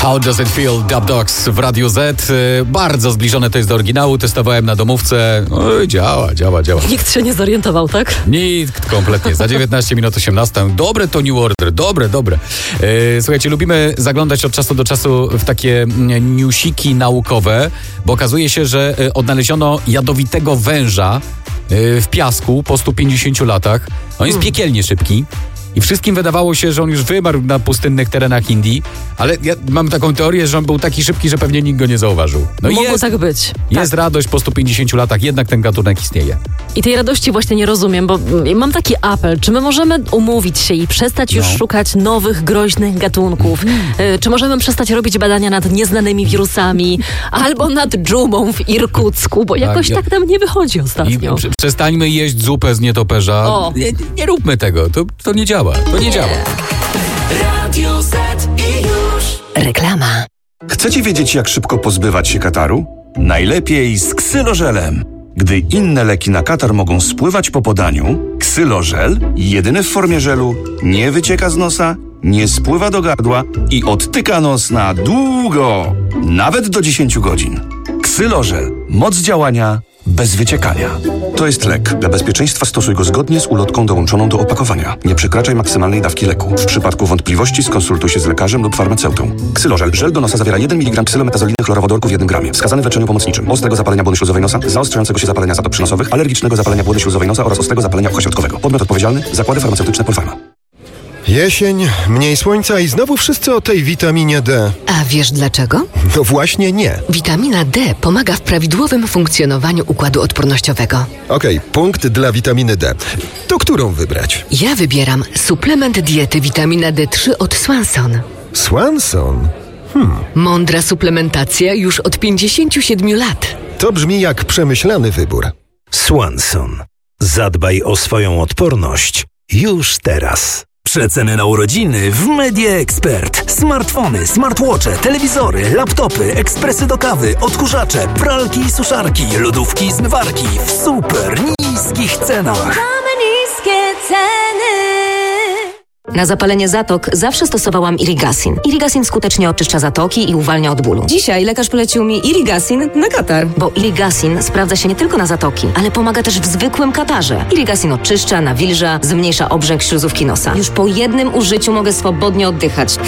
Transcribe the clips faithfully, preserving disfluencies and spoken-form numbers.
How Does It Feel? Dub Dogs w Radiu Z. Bardzo zbliżone to jest do oryginału. Testowałem na domówce. Oj, działa, działa, działa. Nikt się nie zorientował, tak? Nikt kompletnie. Za dziewiętnaście minut osiemnaście. Dobre to New Order. Dobre, dobre. E, słuchajcie, lubimy zaglądać od czasu do czasu w takie newsiki naukowe, bo okazuje się, że odnaleziono jadowitego węża w piasku po stu pięćdziesięciu latach. On jest hmm. piekielnie szybki. I wszystkim wydawało się, że on już wymarł na pustynnych terenach Indii, ale ja mam taką teorię, że on był taki szybki, że pewnie nikt go nie zauważył. No Mogło jest, tak być. Jest tak. radość po stu pięćdziesięciu latach, jednak ten gatunek istnieje. I tej radości właśnie nie rozumiem, bo mam taki apel. Czy my możemy umówić się i przestać już no. szukać nowych, groźnych gatunków? Mm. Czy możemy przestać robić badania nad nieznanymi wirusami albo nad dżumą w Irkucku, bo jakoś tak, tak nam nie wychodzi ostatnio. I przestańmy jeść zupę z nietoperza. O. Nie, nie róbmy tego, to, to nie działa. To nie, nie działa. Radio Z i już. Reklama. Chcecie wiedzieć, jak szybko pozbywać się kataru? Najlepiej z ksylożelem. Gdy inne leki na katar mogą spływać po podaniu, ksylożel, jedyny w formie żelu, nie wycieka z nosa, nie spływa do gardła i odtyka nos na długo, nawet do dziesięciu godzin. Ksylożel. Moc działania bez wyciekania. To jest lek. Dla bezpieczeństwa stosuj go zgodnie z ulotką dołączoną do opakowania. Nie przekraczaj maksymalnej dawki leku. W przypadku wątpliwości skonsultuj się z lekarzem lub farmaceutą. Ksylożel. Żel do nosa zawiera jeden miligram ksylometazolinę chlorowodorku w jednym gramie. Wskazany w leczeniu pomocniczym. Ostrego zapalenia błony śluzowej nosa, zaostrzającego się zapalenia zatop przynosowych, alergicznego zapalenia błony śluzowej nosa oraz ostrego zapalenia ucha środkowego. Podmiot odpowiedzialny. Zakłady farmaceutyczne Polpharma. Jesień, mniej słońca i znowu wszyscy o tej witaminie D. A wiesz dlaczego? No właśnie nie. Witamina D pomaga w prawidłowym funkcjonowaniu układu odpornościowego. Okej, okay, punkt dla witaminy D. To którą wybrać? Ja wybieram suplement diety witamina D trzy od Swanson. Swanson? Hmm. Mądra suplementacja już od pięćdziesięciu siedmiu lat. To brzmi jak przemyślany wybór. Swanson. Zadbaj o swoją odporność już teraz. Przeceny na urodziny w Media Expert. Smartfony, smartwatche, telewizory, laptopy, ekspresy do kawy, odkurzacze, pralki i suszarki, lodówki i zmywarki w super niskich cenach. Mamy niskie ceny. Na zapalenie zatok zawsze stosowałam Irigasin. Irigasin skutecznie oczyszcza zatoki i uwalnia od bólu. Dzisiaj lekarz polecił mi Irigasin na katar, bo Irigasin sprawdza się nie tylko na zatoki, ale pomaga też w zwykłym katarze. Irigasin oczyszcza, nawilża, zmniejsza obrzęk śluzówki nosa. Już po jednym użyciu mogę swobodnie oddychać.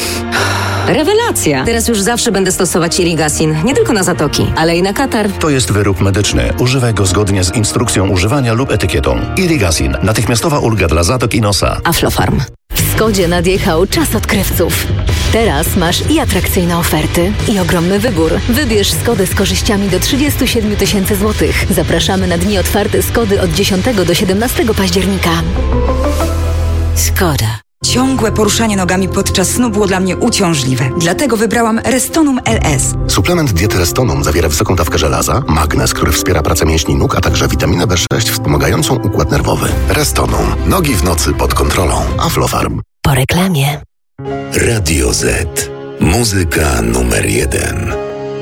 Rewelacja! Teraz już zawsze będę stosować Irigasin, nie tylko na zatoki, ale i na katar. To jest wyrób medyczny. Używaj go zgodnie z instrukcją używania lub etykietą. Irigasin. Natychmiastowa ulga dla zatok i nosa. Aflofarm. W Skodzie nadjechał czas odkrywców. Teraz masz i atrakcyjne oferty, i ogromny wybór. Wybierz Skodę z korzyściami do trzydzieści siedem tysięcy złotych. Zapraszamy na dni otwarte Skody od dziesiątego do siedemnastego października. Skoda. Ciągłe poruszanie nogami podczas snu było dla mnie uciążliwe. Dlatego wybrałam Restonum L S. Suplement diety Restonum zawiera wysoką dawkę żelaza, magnez, który wspiera pracę mięśni nóg, a także witaminę B sześć wspomagającą układ nerwowy. Restonum. Nogi w nocy pod kontrolą. Aflofarm. Po reklamie. Radio Z. Muzyka numer jeden.